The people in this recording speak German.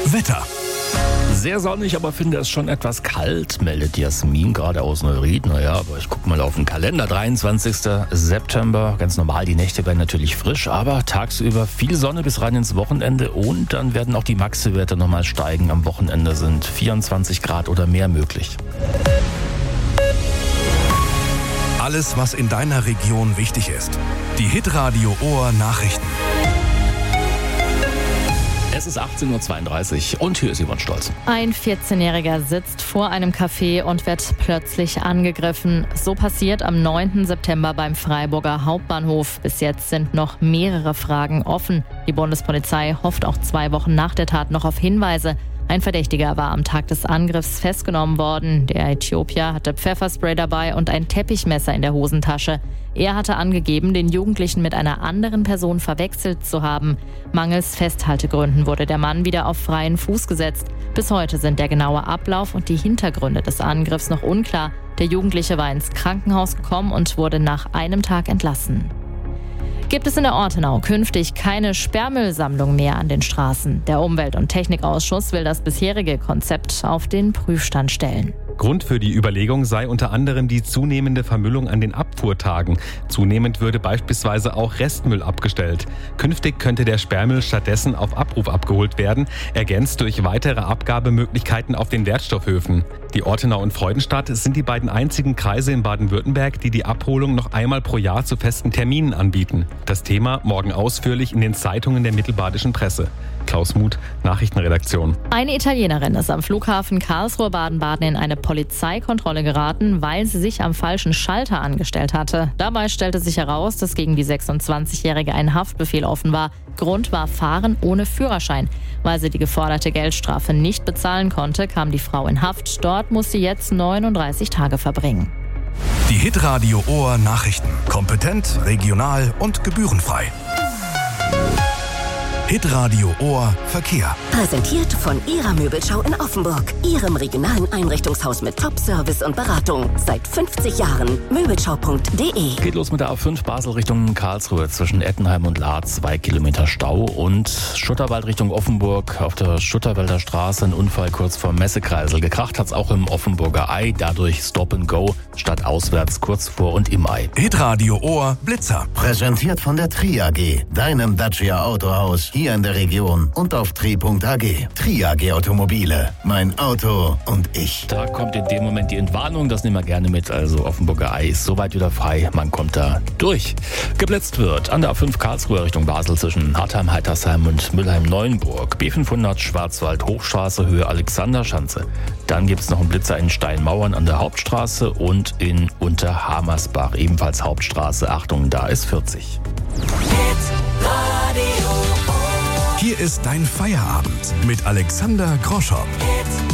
Wetter. Sehr sonnig, aber finde es schon etwas kalt, meldet Jasmin gerade aus Neuried. Naja, aber ich gucke mal auf den Kalender. 23. September. Ganz normal, die Nächte werden natürlich frisch, aber tagsüber viel Sonne bis rein ins Wochenende und dann werden auch die Maxi-Werte nochmal steigen. Am Wochenende sind 24 Grad oder mehr möglich. Alles, was in deiner Region wichtig ist. Die Hitradio Ohr Nachrichten. Es ist 18.32 Uhr und hier ist Yvonne Stolz. Ein 14-Jähriger sitzt vor einem Café und wird plötzlich angegriffen. So passiert am 9. September beim Freiburger Hauptbahnhof. Bis jetzt sind noch mehrere Fragen offen. Die Bundespolizei hofft auch 2 Wochen nach der Tat noch auf Hinweise. Ein Verdächtiger war am Tag des Angriffs festgenommen worden. Der Äthiopier hatte Pfefferspray dabei und ein Teppichmesser in der Hosentasche. Er hatte angegeben, den Jugendlichen mit einer anderen Person verwechselt zu haben. Mangels Festhaltegründen wurde der Mann wieder auf freien Fuß gesetzt. Bis heute sind der genaue Ablauf und die Hintergründe des Angriffs noch unklar. Der Jugendliche war ins Krankenhaus gekommen und wurde nach einem Tag entlassen. Gibt es in der Ortenau künftig keine Sperrmüllsammlung mehr an den Straßen? Der Umwelt- und Technikausschuss will das bisherige Konzept auf den Prüfstand stellen. Grund für die Überlegung sei unter anderem die zunehmende Vermüllung an den Abfuhrtagen. Zunehmend würde beispielsweise auch Restmüll abgestellt. Künftig könnte der Sperrmüll stattdessen auf Abruf abgeholt werden, ergänzt durch weitere Abgabemöglichkeiten auf den Wertstoffhöfen. Die Ortenau und Freudenstadt sind die beiden einzigen Kreise in Baden-Württemberg, die die Abholung noch einmal pro Jahr zu festen Terminen anbieten. Das Thema morgen ausführlich in den Zeitungen der mittelbadischen Presse. Klaus Muth, Nachrichtenredaktion. Eine Italienerin ist am Flughafen Karlsruhe-Baden-Baden in eine Polizeikontrolle geraten, weil sie sich am falschen Schalter angestellt hatte. Dabei stellte sich heraus, dass gegen die 26-Jährige ein Haftbefehl offen war. Grund war Fahren ohne Führerschein. Weil sie die geforderte Geldstrafe nicht bezahlen konnte, kam die Frau in Haft. Dort muss sie jetzt 39 Tage verbringen. Die Hitradio Ohr Nachrichten. Kompetent, regional und gebührenfrei. Hitradio Ohr Verkehr. Präsentiert von Ihrer Möbelschau in Offenburg. Ihrem regionalen Einrichtungshaus mit Top-Service und Beratung. Seit 50 Jahren. Möbelschau.de. Geht los mit der A5 Basel Richtung Karlsruhe zwischen Ettenheim und Lahr 2 Kilometer Stau und Schutterwald Richtung Offenburg auf der Schutterwälder Straße ein Unfall kurz vor Messekreisel. Gekracht hat's auch im Offenburger Ei, dadurch Stop and Go statt auswärts kurz vor und im Ei. Hitradio Ohr Blitzer. Präsentiert von der Tri AG, deinem Dacia Autohaus hier in der Region und auf tri.ag. Tri AG Automobile, mein Auto und ich. Da kommt in dem Moment die Entwarnung, das nehmen wir gerne mit. Also Offenburger Ei ist soweit wieder frei, man kommt da durch. Geblitzt wird an der A5 Karlsruhe Richtung Basel zwischen Hartheim, Heitersheim und Mülheim-Neuenburg. B500 Schwarzwald Hochstraße Höhe Alexanderschanze. Dann gibt es noch einen Blitzer in Steinmauern an der Hauptstraße und in Unterhamersbach, ebenfalls Hauptstraße. Achtung, da ist 40. Hier ist dein Feierabend mit Alexander Groschow.